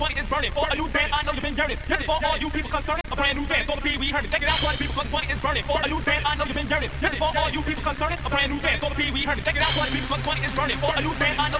20 is burning. For a new band, I know you've been yearning. This is for all you people concerning a brand new band. So the Pee Wee Herman. Check it out, 20 people, 20 is burning. For a new band, I know you've been yearning. This is for all you people concerning a brand new band. So the Pee Wee Herman. Check it out, 20 people, 20 is burning. For a new band, I know